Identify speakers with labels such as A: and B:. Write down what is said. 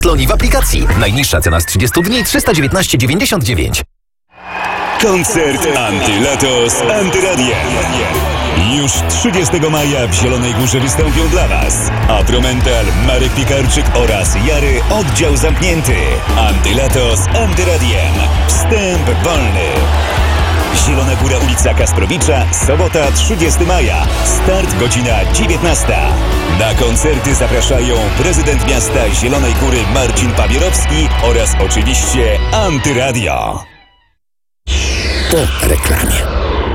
A: Tloni w aplikacji. Najniższa cena z 30 dni 319,99.
B: Koncert Antylato z Antyradiem. Już 30 maja w Zielonej Górze wystąpią dla Was Apromental, Marek Piekarczyk oraz Jary, oddział zamknięty. Antylato z Antyradiem. Wstęp wolny. Zielona Góra, ulica Kasprowicza, sobota 30 maja. Start godzina 19. Na koncerty zapraszają prezydent miasta Zielonej Góry Marcin Pawierowski oraz oczywiście Antyradio.
A: Po reklamie.